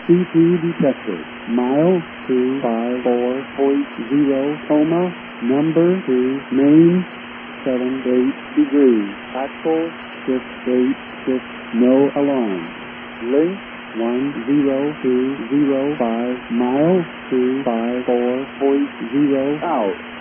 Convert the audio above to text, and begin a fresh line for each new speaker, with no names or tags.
C2 detected. Mile 254.0, coma, number 2, main 78 degrees. Actual 686, no alarm. Link 10205, mile 254.0 out.